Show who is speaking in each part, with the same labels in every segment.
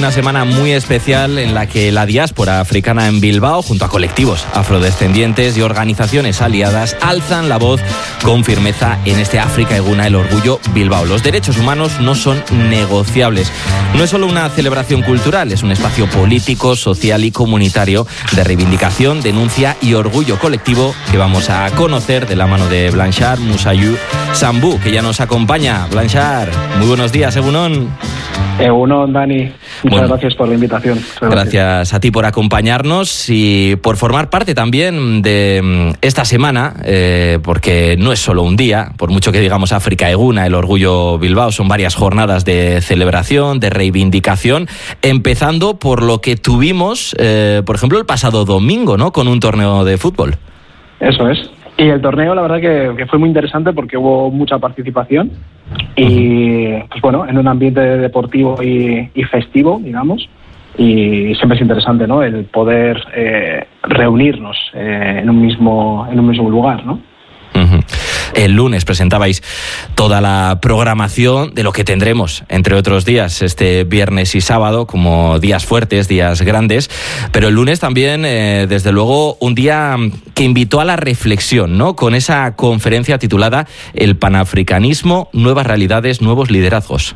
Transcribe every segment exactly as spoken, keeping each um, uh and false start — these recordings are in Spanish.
Speaker 1: Una semana muy especial en la que la diáspora africana en Bilbao, junto a colectivos afrodescendientes y organizaciones aliadas, alzan la voz con firmeza en este África Eguna, el orgullo Bilbao. Los derechos humanos no son negociables. No es solo una celebración cultural, es un espacio político, social y comunitario de reivindicación, denuncia y orgullo colectivo que vamos a conocer de la mano de Blanchard Musayou Sambou, que ya nos acompaña. Blanchard, muy buenos días, Egunon.
Speaker 2: Egunon, Dani. Muchas bueno, gracias por la invitación.
Speaker 1: Gracias. gracias a ti por acompañarnos y por formar parte también de esta semana, eh, porque no es solo un día, por mucho que digamos África Eguna, el orgullo Bilbao, son varias jornadas de celebración, de reivindicación, empezando por lo que tuvimos, eh, por ejemplo, el pasado domingo, ¿no?, con un torneo de fútbol.
Speaker 2: Eso es. Y el torneo, la verdad que, que fue muy interesante porque hubo mucha participación y, pues bueno, en un ambiente deportivo y, y festivo, digamos, y siempre es interesante, ¿no?, el poder eh, reunirnos eh, en un mismo en un mismo lugar, ¿no?
Speaker 1: Uh-huh. El lunes presentabais toda la programación de lo que tendremos, entre otros días, este viernes y sábado, como días fuertes, días grandes, pero el lunes también, eh, desde luego, un día que invitó a la reflexión, ¿no?, con esa conferencia titulada El panafricanismo, nuevas realidades, nuevos liderazgos.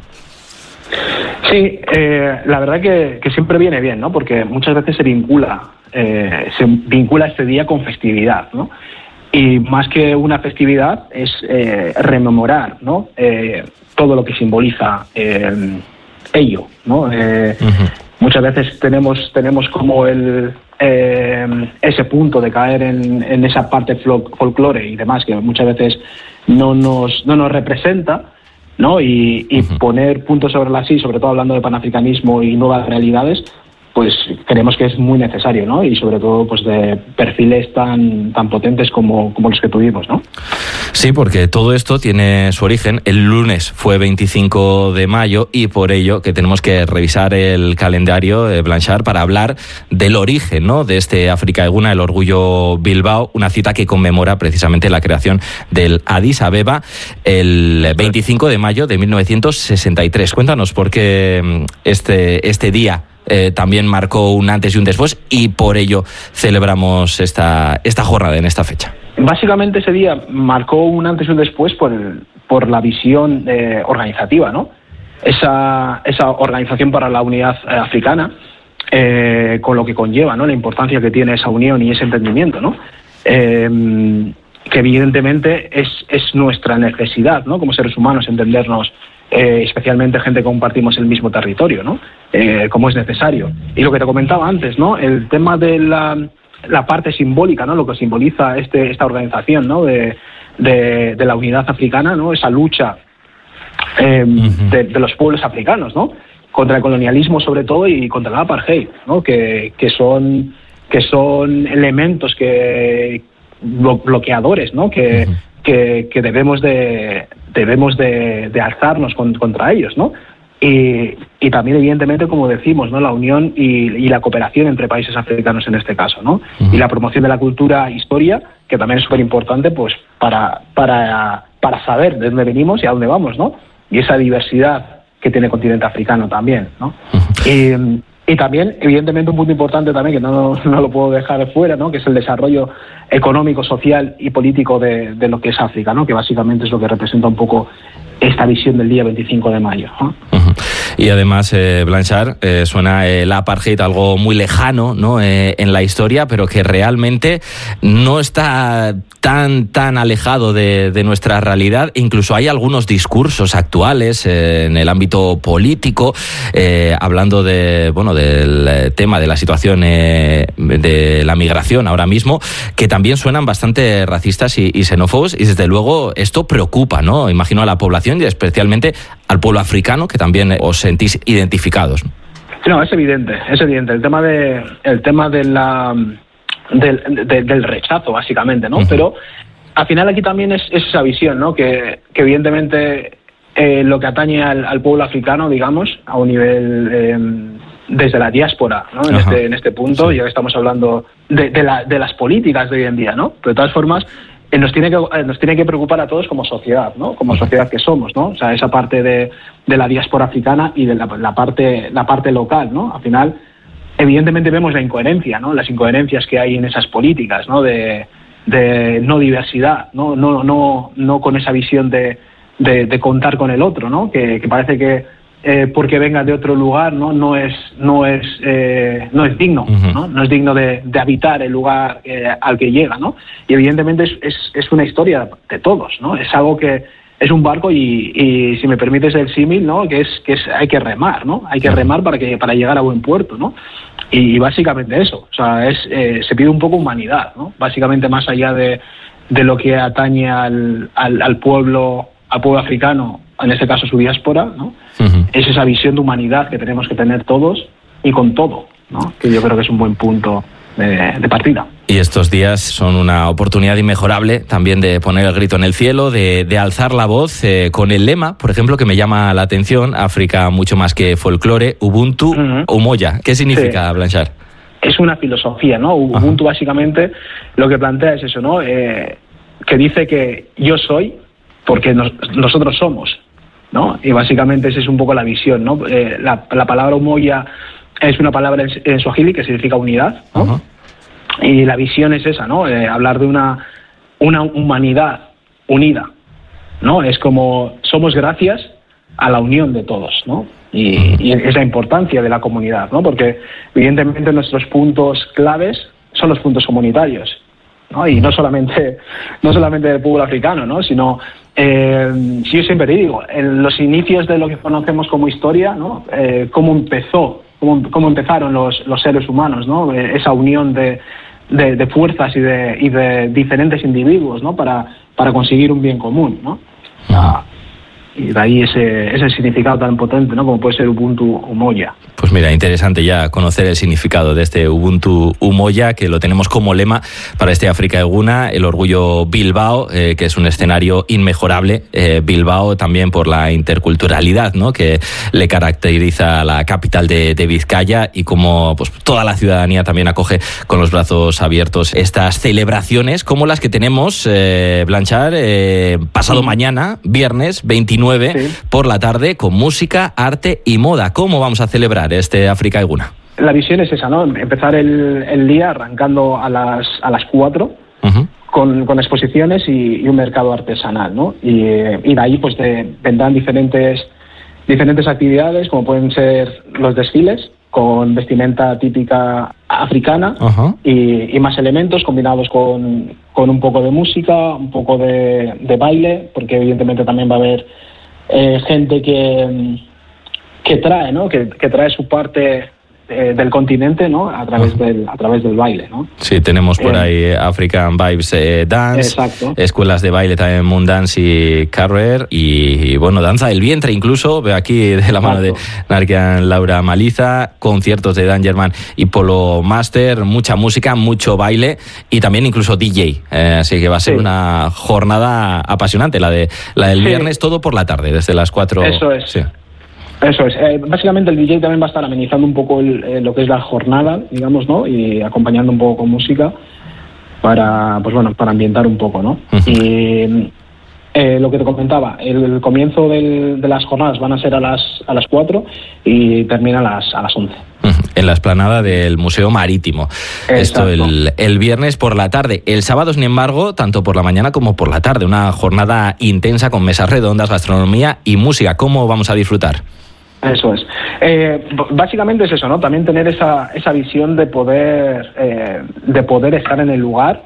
Speaker 2: Sí, eh, la verdad que, que siempre viene bien, ¿no?, porque muchas veces se vincula, eh, se vincula este día con festividad, ¿no? Y más que una festividad es eh, rememorar, ¿no?, eh, todo lo que simboliza eh, ello, ¿no? Eh, uh-huh. Muchas veces tenemos tenemos como el eh, ese punto de caer en, en esa parte fol- folclore y demás que muchas veces no nos no nos representa, ¿no? Y, y uh-huh. poner puntos sobre las i, sobre todo hablando de panafricanismo y nuevas realidades, pues creemos que es muy necesario, ¿no? Y sobre todo pues de perfiles tan tan potentes como, como los que tuvimos, ¿no?
Speaker 1: Sí, porque todo esto tiene su origen. El lunes fue veinticinco de mayo y por ello que tenemos que revisar el calendario de Blanchard para hablar del origen, ¿no?, de este África Eguna, el orgullo Bilbao, una cita que conmemora precisamente la creación del Addis Abeba el veinticinco de mayo de mil novecientos sesenta y tres. Cuéntanos por qué este, este día Eh, también marcó un antes y un después y por ello celebramos esta, esta jornada en esta fecha.
Speaker 2: Básicamente ese día marcó un antes y un después por, el, por la visión eh, organizativa, ¿no? Esa, esa organización para la unidad eh, africana, eh, con lo que conlleva, ¿no?, la importancia que tiene esa unión y ese entendimiento, ¿no? Eh, que evidentemente es, es nuestra necesidad, ¿no?, como seres humanos, entendernos, Eh, especialmente gente que compartimos el mismo territorio, ¿no?, eh, como es necesario. Y lo que te comentaba antes, ¿no?, el tema de la, la parte simbólica, ¿no?, lo que simboliza este, esta organización, ¿no?, de, de, de la unidad africana, ¿no?, esa lucha eh, uh-huh. de, de los pueblos africanos, ¿no?, contra el colonialismo sobre todo y contra el apartheid, ¿no?, que, que son que son elementos que bloqueadores, ¿no?, que uh-huh. Que, que debemos de debemos de, de alzarnos con, contra ellos, ¿no? Y, y también, evidentemente, como decimos, ¿no?, la unión y, y la cooperación entre países africanos en este caso, ¿no? Uh-huh. Y la promoción de la cultura e historia, que también es súper importante, pues, para, para, para saber de dónde venimos y a dónde vamos, ¿no? Y esa diversidad que tiene el continente africano también, ¿no? Uh-huh. Y, Y también, evidentemente, un punto importante también que no, no lo puedo dejar fuera, ¿no?, que es el desarrollo económico, social y político de, de lo que es África, ¿no?, que básicamente es lo que representa un poco esta visión del día veinticinco de mayo, ¿no?
Speaker 1: Uh-huh. Y además, eh, Blanchard, eh, suena el apartheid algo muy lejano, ¿no?, eh, en la historia, pero que realmente no está tan tan alejado de, de nuestra realidad. Incluso hay algunos discursos actuales eh, en el ámbito político, eh, hablando de bueno del tema de la situación eh, de la migración ahora mismo, que también suenan bastante racistas y, y xenófobos, y desde luego esto preocupa, ¿no?, imagino, a la población y especialmente al pueblo africano, que también os sentís identificados.
Speaker 2: No, es evidente, es evidente. El tema de el tema de la del, de, del rechazo, básicamente, ¿no? Uh-huh. Pero al final aquí también es, es esa visión, ¿no?, que, que evidentemente eh, lo que atañe al, al pueblo africano, digamos, a un nivel eh, desde la diáspora, ¿no?, en este en este punto, sí. Ya que estamos hablando de, de, la, de las políticas de hoy en día, ¿no? Pero de todas formas, eh, nos tiene que eh, nos tiene que preocupar a todos como sociedad, ¿no? Como sociedad que somos, ¿no? O sea, esa parte de, de la diáspora africana y de la, la parte la parte local, ¿no? Al final, evidentemente vemos la incoherencia, ¿no? Las incoherencias que hay en esas políticas, ¿no? De, de no diversidad, ¿no? No, no, no con esa visión de, de, de contar con el otro, ¿no? Que, que parece que eh, porque venga de otro lugar, ¿no? No es, no es, eh, no es digno, uh-huh. ¿no? No es digno de, de habitar el lugar eh, al que llega, ¿no? Y evidentemente es, es, es una historia de todos, ¿no? Es algo que es un barco y, y si me permites el símil, ¿no? Que es que es hay que remar, ¿no? Hay que remar para que para llegar a buen puerto, ¿no? Y, y básicamente eso, o sea, es eh, se pide un poco humanidad, ¿no? Básicamente más allá de, de lo que atañe al, al, al pueblo al pueblo africano, en este caso su diáspora, ¿no? Uh-huh. Es esa visión de humanidad que tenemos que tener todos y con todo, ¿no? Que yo creo que es un buen punto de, de partida.
Speaker 1: Y estos días son una oportunidad inmejorable también de poner el grito en el cielo, de, de alzar la voz eh, con el lema, por ejemplo, que me llama la atención: África mucho más que folclore, Ubuntu, uh-huh. Umoja. ¿Qué significa, sí. Blanchard?
Speaker 2: Es una filosofía, ¿no? Ubuntu uh-huh. básicamente lo que plantea es eso, ¿no? Eh, que dice que yo soy porque nos, nosotros somos, ¿no? Y básicamente esa es un poco la visión, ¿no? Eh, la, la palabra Umoja es una palabra en, en suajili que significa unidad, ¿no? Uh-huh. Y la visión es esa, ¿no? Eh, hablar de una, una humanidad unida, ¿no? Es como somos gracias a la unión de todos, ¿no? Y, y es la importancia de la comunidad, ¿no? Porque evidentemente nuestros puntos claves son los puntos comunitarios, ¿no? Y no solamente no solamente del pueblo africano, ¿no? Sino eh, si yo siempre digo, en los inicios de lo que conocemos como historia, ¿no? Eh, cómo empezó, cómo, cómo empezaron los, los seres humanos, ¿no? Eh, esa unión de, de, de fuerzas y de, y de diferentes individuos, ¿no? Para, para conseguir un bien común, ¿no? Ah, y de ahí ese, ese significado tan potente, ¿no? Como puede ser Ubuntu Umoja.
Speaker 1: Pues mira, interesante ya conocer el significado de este Ubuntu Umoja, que lo tenemos como lema para este África Eguna, el orgullo Bilbao, eh, que es un escenario inmejorable. Eh, Bilbao también por la interculturalidad, ¿no? Que le caracteriza a la capital de, de Vizcaya, y como pues toda la ciudadanía también acoge con los brazos abiertos estas celebraciones como las que tenemos, eh, Blanchard, eh, pasado sí. mañana, viernes veintinueve, sí. por la tarde, con música, arte y moda. ¿Cómo vamos a celebrar este África Eguna?
Speaker 2: La visión es esa, ¿no? Empezar el, el día arrancando a las a las cuatro uh-huh. con, con exposiciones y, y un mercado artesanal, ¿no? Y, y de ahí pues de, vendrán diferentes diferentes actividades, como pueden ser los desfiles con vestimenta típica africana uh-huh. y, y más elementos combinados con, con un poco de música, un poco de, de baile, porque evidentemente también va a haber eh, gente que que trae, ¿no? Que, que trae su parte eh, del continente, ¿no? A través uh-huh. del a través del baile, ¿no?
Speaker 1: Sí, tenemos por eh, ahí African Vibes eh, Dance,
Speaker 2: exacto.
Speaker 1: escuelas de baile también, Moon Dance y Carrer, y, y bueno, danza del vientre incluso, veo aquí de la mano exacto. de Narkian Laura Maliza, conciertos de Dangerman y Polo Master, mucha música, mucho baile y también incluso D J, eh, así que va a ser sí. una jornada apasionante, la de la del sí. viernes, todo por la tarde, desde las cuatro.
Speaker 2: Eso es. Sí. Eso es. Eh, básicamente el D J también va a estar amenizando un poco el, eh, lo que es la jornada, digamos, ¿no? Y acompañando un poco con música para, pues bueno, para ambientar un poco, ¿no? Uh-huh. Y eh, lo que te comentaba, el, el comienzo del, de las jornadas van a ser a las a las cuatro y termina a las a las once.
Speaker 1: Uh-huh. En la explanada del Museo Marítimo. Exacto. Esto el, el viernes por la tarde. El sábado, sin embargo, tanto por la mañana como por la tarde, una jornada intensa con mesas redondas, gastronomía y música. ¿Cómo vamos a disfrutar?
Speaker 2: Eso es. Eh, básicamente es eso, ¿no? También tener esa esa visión de poder eh, de poder estar en el lugar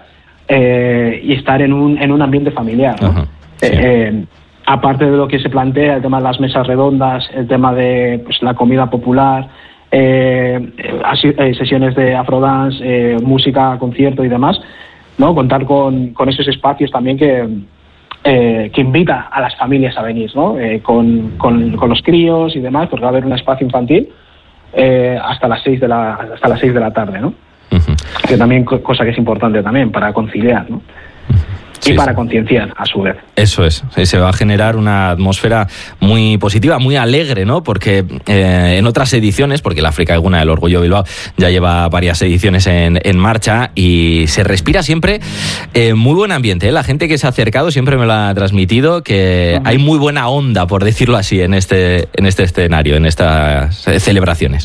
Speaker 2: eh, y estar en un en un ambiente familiar, ¿no? Uh-huh. Sí. Eh, aparte de lo que se plantea, el tema de las mesas redondas, el tema de pues, la comida popular, eh, eh, sesiones de afrodance, eh, música, concierto y demás, ¿no? Contar con, con esos espacios también que Eh, que invita a las familias a venir, ¿no? Eh, con, con, con los críos y demás, porque va a haber un espacio infantil eh, hasta las seis de la hasta las seis de la tarde, ¿no? Uh-huh. Que también cosa que es importante también para conciliar, ¿no? y
Speaker 1: sí,
Speaker 2: para
Speaker 1: sí.
Speaker 2: concienciar a su vez.
Speaker 1: Eso es, se va a generar una atmósfera muy positiva, muy alegre, ¿no? Porque eh, en otras ediciones, porque la África Eguna del Orgullo Bilbao ya lleva varias ediciones en, en marcha y se respira siempre eh, muy buen ambiente, ¿eh? La gente que se ha acercado siempre me lo ha transmitido, que uh-huh. hay muy buena onda, por decirlo así, en este, en este escenario, en estas celebraciones.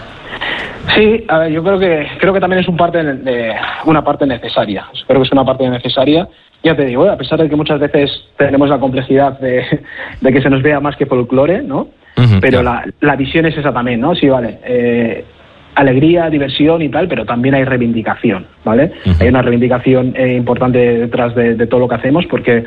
Speaker 2: Sí, a ver, yo creo que creo que también es un parte de, una parte necesaria. Creo que es una parte necesaria. Ya te digo, a pesar de que muchas veces tenemos la complejidad de, de que se nos vea más que folclore, ¿no? Uh-huh, pero claro. la, la visión es esa también, ¿no? Sí, vale. Eh, alegría, diversión y tal, pero también hay reivindicación, ¿vale? Uh-huh. Hay una reivindicación eh, importante detrás de, de todo lo que hacemos, porque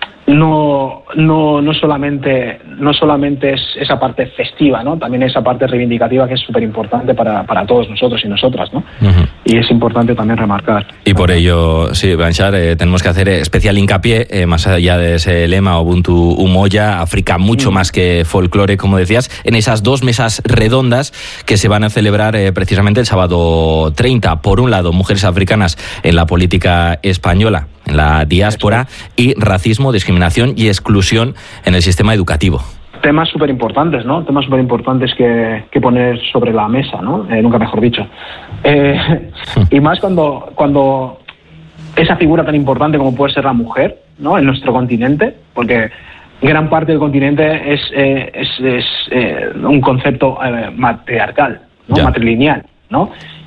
Speaker 2: no no no solamente no solamente es esa parte festiva, ¿no? También esa parte reivindicativa que es súper importante para, para todos nosotros y nosotras, ¿no? Uh-huh. Y es importante también remarcar.
Speaker 1: Y por ello, sí, Blanchard, eh, tenemos que hacer especial hincapié, eh, más allá de ese lema Ubuntu Umoja, África mucho uh-huh. más que folclore, como decías, en esas dos mesas redondas que se van a celebrar eh, precisamente el sábado treinta. Por un lado, mujeres africanas en la política española, en la diáspora, y racismo, discriminación y exclusión en el sistema educativo.
Speaker 2: Temas súper importantes, ¿no? Temas súper importantes que, que poner sobre la mesa, ¿no? Eh, nunca mejor dicho. Eh, y más cuando, cuando esa figura tan importante como puede ser la mujer, ¿no? En nuestro continente, porque gran parte del continente es, eh, es, es eh, un concepto eh, matriarcal, ¿no? Matrilineal, ¿no?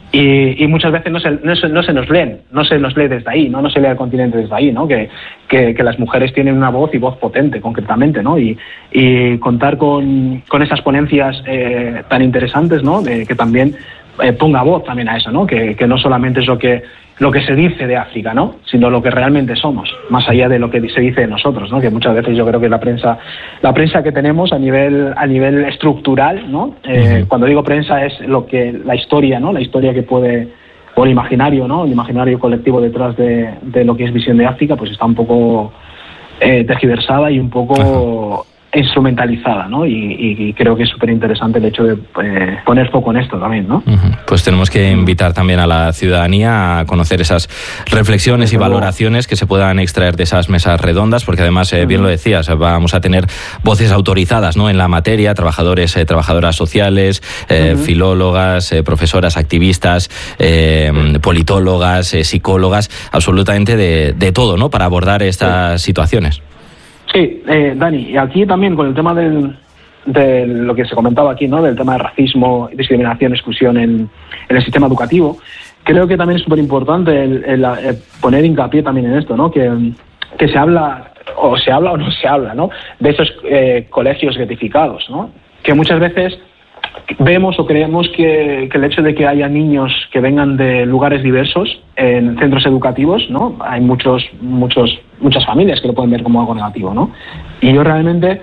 Speaker 2: Y, y muchas veces no se, no, se, no se nos leen, no se nos lee desde ahí, no, no se lee al continente desde ahí, ¿no? Que, que, que las mujeres tienen una voz y voz potente, concretamente, ¿no? Y, y contar con, con esas ponencias eh, tan interesantes, ¿no? De, que también eh, ponga voz también a eso, ¿no? Que, que no solamente es lo que lo que se dice de África, ¿no? Sino lo que realmente somos, más allá de lo que se dice de nosotros, ¿no? Que muchas veces yo creo que la prensa, la prensa que tenemos a nivel a nivel estructural, ¿no? Eh, uh-huh. Cuando digo prensa es lo que la historia, ¿no? La historia que puede, o el imaginario, ¿no? El imaginario colectivo detrás de, de lo que es Visión de África, pues está un poco eh, tergiversada y un poco uh-huh. instrumentalizada, ¿no? Y, y creo que es súper interesante el hecho de eh, poner foco en esto también, ¿no?
Speaker 1: Uh-huh. Pues tenemos que invitar también a la ciudadanía a conocer esas reflexiones y valoraciones que se puedan extraer de esas mesas redondas, porque además, eh, uh-huh. bien lo decías, vamos a tener voces autorizadas, ¿no? En la materia, trabajadores, eh, trabajadoras sociales, eh, uh-huh. filólogas, eh, profesoras, activistas, eh, politólogas, eh, psicólogas, absolutamente de, de todo, ¿no? Para abordar estas sí. situaciones.
Speaker 2: Sí, eh, Dani, y aquí también con el tema del, de lo que se comentaba aquí, ¿no? Del tema de racismo, discriminación, exclusión en, en el sistema educativo, creo que también es súper importante el, el, el poner hincapié también en esto, ¿no? Que, que se habla, o se habla o no se habla, ¿no? De esos eh, colegios gratificados, ¿no? Que muchas veces vemos o creemos que, que el hecho de que haya niños que vengan de lugares diversos en centros educativos, ¿no? Hay muchos, muchos, muchas familias que lo pueden ver como algo negativo, ¿no? Y yo realmente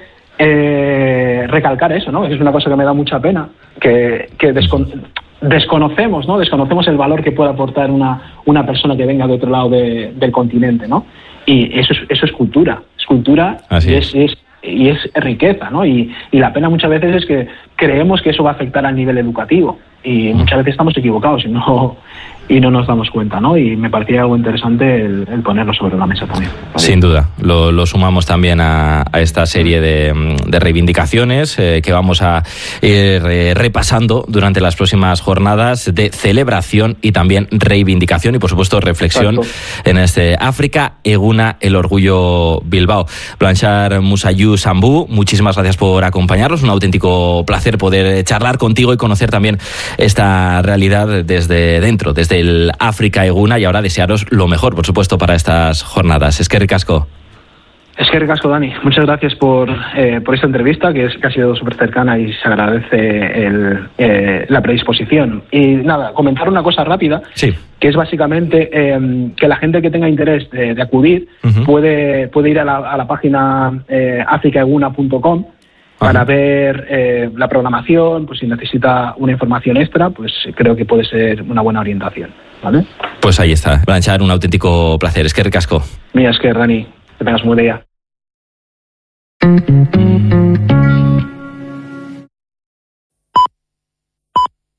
Speaker 2: eh, recalcar eso, ¿no? Es una cosa que me da mucha pena, que, que descon- desconocemos, ¿no? Desconocemos el valor que puede aportar una, una persona que venga de otro lado de, del continente, ¿no? Y eso es, eso es cultura, es cultura.
Speaker 1: Así
Speaker 2: y
Speaker 1: es.
Speaker 2: es, es y es riqueza, ¿no? Y, y la pena muchas veces es que creemos que eso va a afectar al nivel educativo y muchas veces estamos equivocados y no y no nos damos cuenta, ¿no? Y me parecía algo interesante el, el ponerlo sobre la mesa también, ¿vale?
Speaker 1: Sin duda, lo, lo sumamos también a, a esta serie de, de reivindicaciones eh, que vamos a ir eh, repasando durante las próximas jornadas de celebración y también reivindicación y, por supuesto, reflexión. Exacto. En este África Eguna, el Orgullo Bilbao. Blanchard Musayú Sambú, muchísimas gracias por acompañarnos, un auténtico placer poder charlar contigo y conocer también esta realidad desde dentro, desde el África Eguna, y ahora desearos lo mejor, por supuesto, para estas jornadas. Eskerrik asko.
Speaker 2: Eskerrik asko, Dani. Muchas gracias por, eh, por esta entrevista, que, es, que ha sido súper cercana y se agradece el, eh, la predisposición. Y nada, comentar una cosa rápida,
Speaker 1: sí.
Speaker 2: que es básicamente eh, que la gente que tenga interés de, de acudir uh-huh. puede, puede ir a la, a la página eh, africa eguna punto com para Ajá. ver eh, la programación, pues si necesita una información extra, pues creo que puede ser una buena orientación, ¿vale?
Speaker 1: Pues ahí está. Blanchard, un auténtico placer. Eskerrik asko.
Speaker 2: Mira, es que Dani, que tengas muy buen día.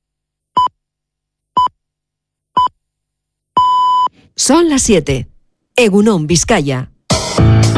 Speaker 3: Son las siete. Egunon, Vizcaya.